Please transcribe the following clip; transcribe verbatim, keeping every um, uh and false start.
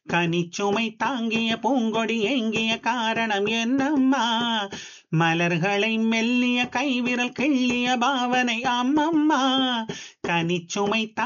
கனிச்சுமை தாங்கிய பூங்கொடி ஏங்கிய காரணம் என்னம்மா? மலர்களை மெல்லிய கைவிரல் கிள்ளிய பாவனை அம்மம்மா. கனிச்சுமை